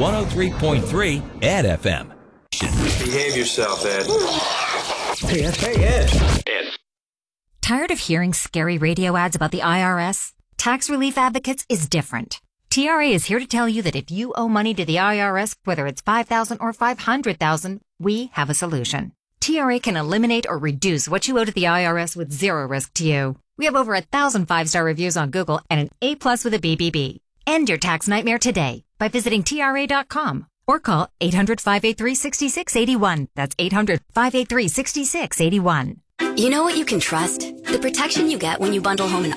103.3 Ed FM. Behave yourself, Ed. Hey, Ed. Tired of hearing scary radio ads about the IRS? Tax Relief Advocates is different. TRA is here to tell you that if you owe money to the IRS, whether it's $5,000 or $500,000, we have a solution. TRA can eliminate or reduce what you owe to the IRS with zero risk to you. We have over 1,000 5-star reviews on Google and an A+ with a BBB. End your tax nightmare today by visiting TRA.com or call 800-583-6681. That's 800-583-6681. You know what you can trust? The protection you get when you bundle home an